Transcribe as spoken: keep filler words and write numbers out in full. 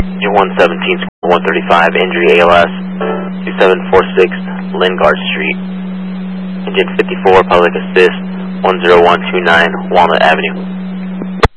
one seventeen, one thirty-five, injury A L S, two seven four six, Lingard Street. Engine fifty-four, public assist, one zero one two nine, Walnut Avenue.